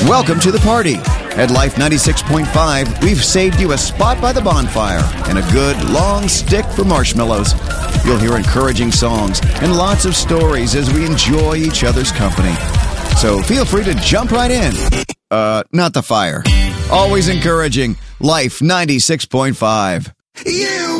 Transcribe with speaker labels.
Speaker 1: Welcome to the party. At Life 96.5, we've saved you a spot by the bonfire and a good long stick for marshmallows. You'll hear encouraging songs and lots of stories as we enjoy each other's company. So feel free to jump right in. Not the fire. Always encouraging. Life 96.5.
Speaker 2: You